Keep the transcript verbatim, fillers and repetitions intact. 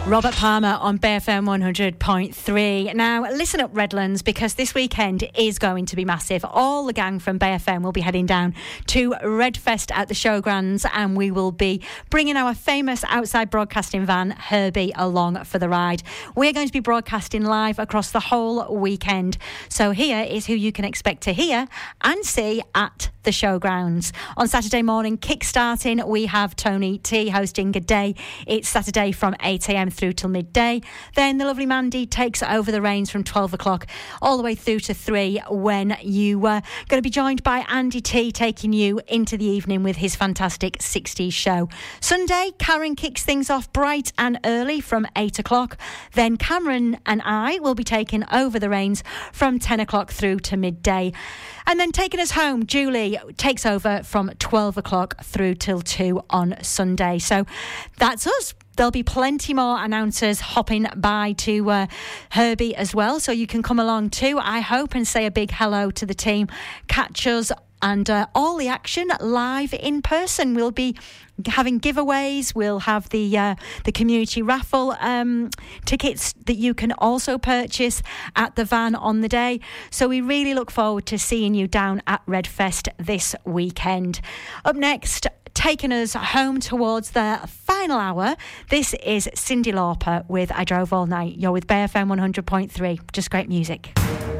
Robert Palmer on B F M one hundred point three. Now, listen up, Redlands, because this weekend is going to be massive. All the gang from B F M will be heading down to Redfest at the Showgrounds, and we will be bringing our famous outside broadcasting van, Herbie, along for the ride. We're going to be broadcasting live across the whole weekend. So here is who you can expect to hear and see at the Showgrounds. On Saturday morning, kick-starting, we have Tony T hosting Good Day. It's Saturday from eight a.m. through till midday. Then the lovely Mandy takes over the reins from twelve o'clock all the way through to three, when you are going to be joined by Andy T taking you into the evening with his fantastic sixties show. Sunday, Karen kicks things off bright and early from eight o'clock. Then Cameron and I will be taking over the reins from ten o'clock through to midday. And then taking us home, Julie takes over from twelve o'clock through till two on Sunday. So that's us. There'll be plenty more announcers hopping by to uh, Herbie as well, so you can come along too, I hope, and say a big hello to the team. Catch us and uh, all the action live in person. We'll be having giveaways. We'll have the uh, the community raffle um, tickets that you can also purchase at the van on the day. So we really look forward to seeing you down at Redfest this weekend. Up next, taking us home towards the final hour, this is Cyndi Lauper with I Drove All Night. You're with B F M one hundred point three. Just great music.